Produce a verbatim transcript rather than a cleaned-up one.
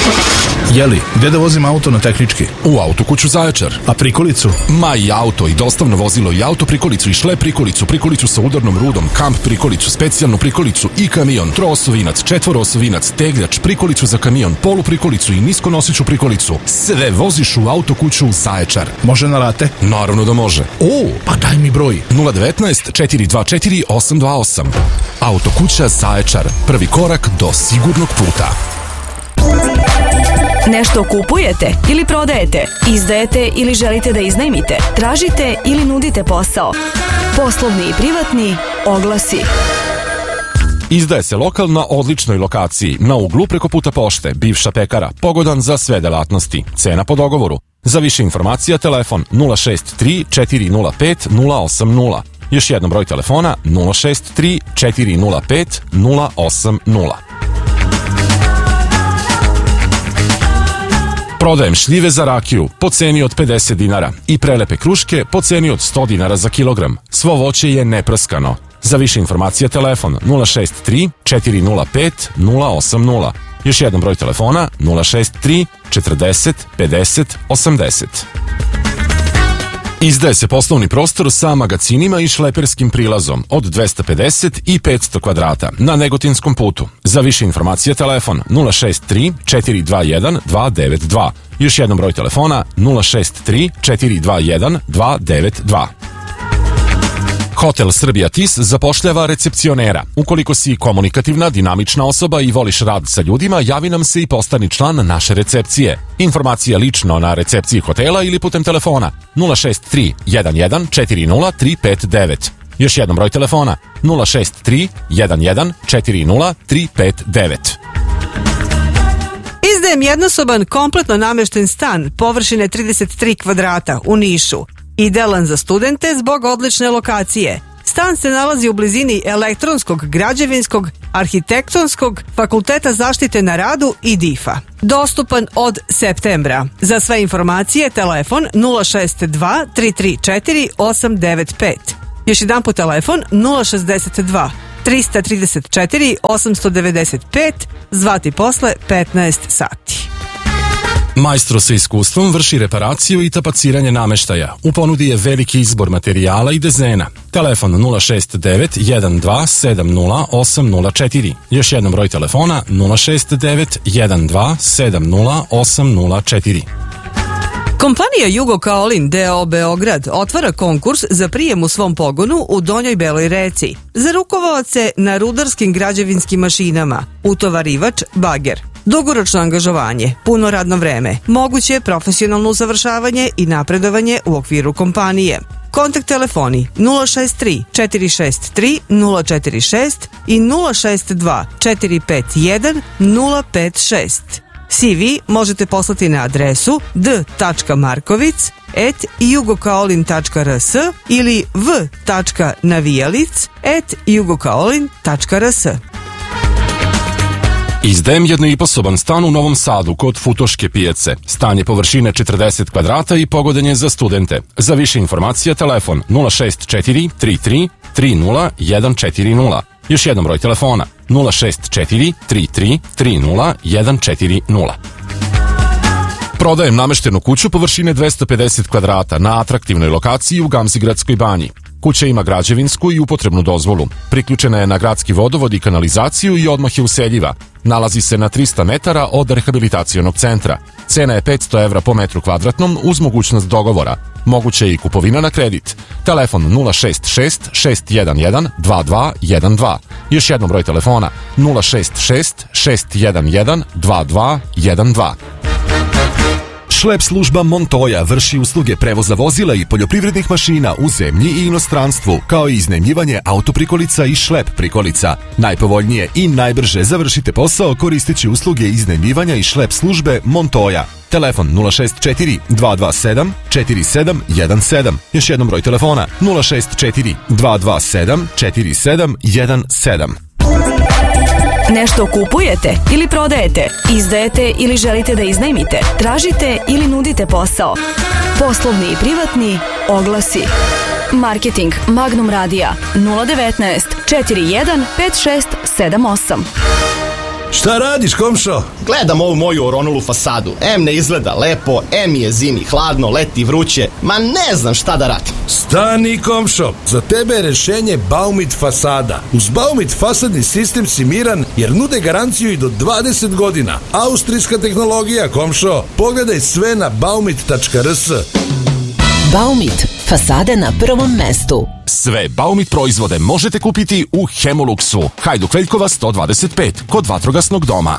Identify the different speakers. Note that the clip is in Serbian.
Speaker 1: Jeli, gde da vozim auto na tehnički?
Speaker 2: U Autokuću Zaječar.
Speaker 1: A prikolicu?
Speaker 2: Ma i auto, i dostavno vozilo, i auto prikolicu, i šlep prikolicu, prikolicu sa udarnom rudom, kamp prikolicu, specijalnu prikolicu i kamion, troosovinac, četvoroosovinac, tegljač, prikolicu za kamion, polu prikolicu i niskonosiću prikolicu. Sve voziš u Autokuću Zaječar.
Speaker 1: Može na rate?
Speaker 2: Naravno da može.
Speaker 1: O, pa daj mi broj.
Speaker 2: nula devetnaest četiri dva četiri osam dva osam. Autokuća Zaječar. Prvi korak do sigurnog puta.
Speaker 3: Nešto kupujete ili prodajete, izdajete ili želite da iznajmite, tražite ili nudite posao. Poslovni i privatni oglasi.
Speaker 2: Izdaje se lokal na odličnoj lokaciji, na uglu preko puta pošte, bivša pekara, pogodan za sve delatnosti. Cena po dogovoru. Za više informacija telefon nula šest tri četiri nula pet nula osam nula. Još jednom broj telefona nula šest tri četiri nula pet nula osam nula. Prodajem šljive za rakiju po ceni od pedeset dinara i prelepe kruške po ceni od sto dinara za kilogram. Svo voće je neprskano. Za više informacija telefon nula šest tri četiri nula pet nula osam nula. Još jedan broj telefona nula šest tri četrdeset pedeset osamdeset. Izdaje se poslovni prostor sa magacinima i šleperskim prilazom od dvesta pedeset i petsto kvadrata na Negotinskom putu. Za više informacija telefon nula šest tri četiri dva jedan dva devet dva. Još jedan broj telefona nula šest tri četiri dva jedan dva devet dva. Hotel Srbija Tis zapošljava recepcionera. Ukoliko si komunikativna, dinamična osoba i voliš rad sa ljudima, javi nam se i postani član naše recepcije. Informacija lično na recepciji hotela ili putem telefona nula šest tri jedan jedan četiri nula tri pet devet. Još jedan broj telefona nula šest tri jedan jedan četiri nula tri pet devet.
Speaker 4: Izdajem jednosoban, kompletno namešten stan površine trideset tri kvadrata u Nišu. Idealan za studente zbog odlične lokacije. Stan se nalazi u blizini elektronskog, građevinskog, arhitektonskog, fakulteta zaštite na radu i difa. Dostupan od septembra. Za sve informacije telefon nula šest dva tri tri četiri osam devet pet. Još jedan po telefon nula šest dva tri tri četiri osam devet pet, zvati posle petnaest sati.
Speaker 2: Majstro sa iskustvom vrši reparaciju i tapaciranje nameštaja. U ponudi je veliki izbor materijala i dezena. Telefon nula šest devet jedan dva sedam nula osam nula četiri. Još jedan broj telefona nula šest devet jedan dva sedam nula osam nula četiri.
Speaker 4: Kompanija Jugo Kaolin D O Beograd otvara konkurs za prijem u svom pogonu u Donjoj Beloj Reci za rukovaoce na rudarskim građevinskim mašinama, utovarivač, bager. Dugoročno angažovanje, puno radno vreme, moguće profesionalno usavršavanje i napredovanje u okviru kompanije. Kontakt telefoni nula šest tri četiri šest tri nula četiri šest i nula šest dva četiri pet jedan nula pet šest. C V možete poslati na adresu d tačka markovic at jugokaolin tačka r s ili v tačka navijalic at jugokaolin tačka r s.
Speaker 2: Izdajem jednoiposoban stan u Novom Sadu kod Futoške pijace. Stan je površine četrdeset kvadrata i pogodan je za studente. Za više informacija telefon nula šest četiri tri tri tri nula jedan četiri nula. Još jedan broj telefona nula šest četiri tri tri tri nula jedan četiri nula. Prodajem nameštenu kuću površine dvesta pedeset kvadrata na atraktivnoj lokaciji u Gamzigradskoj banji. Kuća ima građevinsku i upotrebnu dozvolu. Priključena je na gradski vodovod i kanalizaciju i odmah je useljiva. Nalazi se na trista metara od rehabilitacionog centra. Cena je petsto evra po metru kvadratnom uz mogućnost dogovora. Moguće je i kupovina na kredit. Telefon nula šest šest šest jedan jedan dva dva jedan dva. Još jednom broj telefona nula šest šest šest jedan jedan dva dva jedan dva.
Speaker 5: Šlep služba Montoya vrši usluge prevoza vozila i poljoprivrednih mašina u zemlji i inostranstvu, kao i iznajmljivanje autoprikolica i šlep prikolica. Najpovoljnije i najbrže završite posao koristeći usluge iznajmljivanja i šlep službe Montoya. Telefon nula šest četiri dva dva sedam četiri sedam jedan sedam. Još jednom broj telefona nula šest četiri dva dva sedam četiri sedam jedan sedam.
Speaker 3: Nešto kupujete ili prodajete, izdajete ili želite da iznajmite, tražite ili nudite posao. Poslovni i privatni oglasi. Marketing Magnum Radija nula devetnaest četiri jedan pet šest sedam osam.
Speaker 1: Šta radiš, komšo?
Speaker 6: Gledam ovu moju oronulu fasadu. Em ne izgleda lepo, em je zimi hladno, leti vruće. Ma ne znam šta da radim.
Speaker 1: Stani, komšo, za tebe je rešenje Baumit fasada. Uz Baumit fasadni sistem si miran jer nude garanciju i do dvadeset godina. Austrijska tehnologija, komšo. Pogledaj sve na baumit tačka r s.
Speaker 7: Baumit, fasade na prvom mestu.
Speaker 2: Sve Baumit proizvode možete kupiti u Hemoluxu, Hajduk Veljkova sto dvadeset pet, kod Vatrogasnog doma.